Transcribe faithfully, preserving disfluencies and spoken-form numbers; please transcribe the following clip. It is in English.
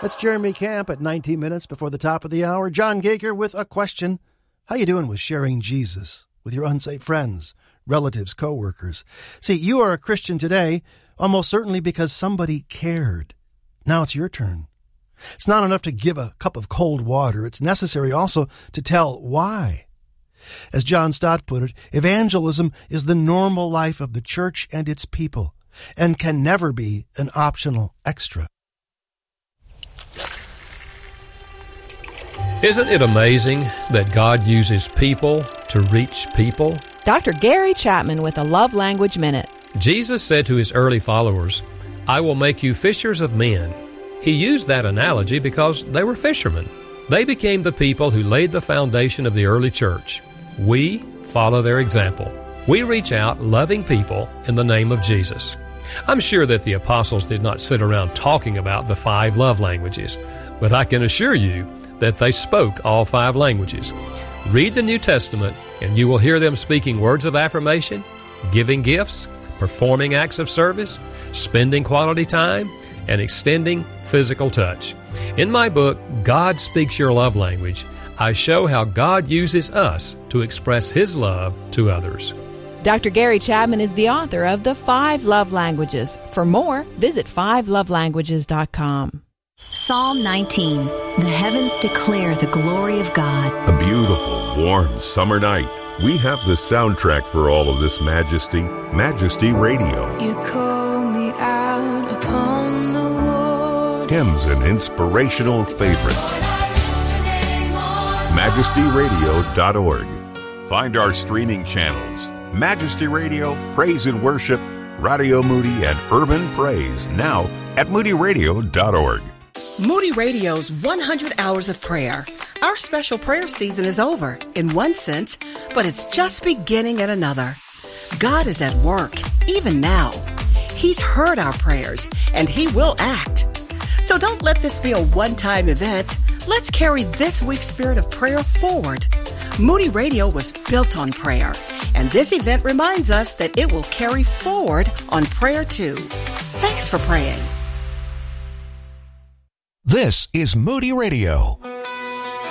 That's Jeremy Camp at nineteen minutes before the top of the hour. John Gaker with a question. How you doing with sharing Jesus with your unsafe friends, relatives, co-workers? See, you are a Christian today, almost certainly because somebody cared. Now it's your turn. It's not enough to give a cup of cold water. It's necessary also to tell why. As John Stott put it, evangelism is the normal life of the church and its people, and can never be an optional extra. Isn't it amazing that God uses people to reach people? Doctor Gary Chapman with a Love Language Minute. Jesus said to his early followers, "I will make you fishers of men." He used that analogy because they were fishermen. They became the people who laid the foundation of the early church. We follow their example. We reach out loving people in the name of Jesus. I'm sure that the apostles did not sit around talking about the five love languages, but I can assure you that they spoke all five languages. Read the New Testament and you will hear them speaking words of affirmation, giving gifts, performing acts of service, spending quality time, and extending physical touch. In my book, God Speaks Your Love Language, I show how God uses us to express His love to others. Doctor Gary Chapman is the author of The Five Love Languages. For more, visit five love languages dot com. Psalm nineteen. The heavens declare the glory of God. A beautiful, warm summer night. We have the soundtrack for all of this majesty, Majesty Radio. You call me out upon the water. Hymns and inspirational favorites. majesty radio dot org. Find our streaming channels, Majesty Radio, Praise and Worship, Radio Moody, and Urban Praise, now at moody radio dot org. Moody Radio's one hundred hours of prayer. Our special prayer season is over, in one sense, but it's just beginning in another. God is at work, even now. He's heard our prayers, and He will act. So don't let this be a one-time event. Let's carry this week's spirit of prayer forward. Moody Radio was built on prayer, and this event reminds us that it will carry forward on prayer too. Thanks for praying. This is Moody Radio.